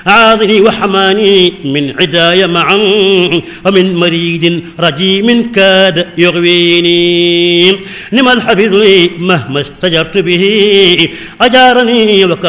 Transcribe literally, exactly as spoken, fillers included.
عاذني وحماني من عداي معا ومن مريد رجيم كاد يغويني. نم الحفظ لي مهما استجرت به أجارني وكفاني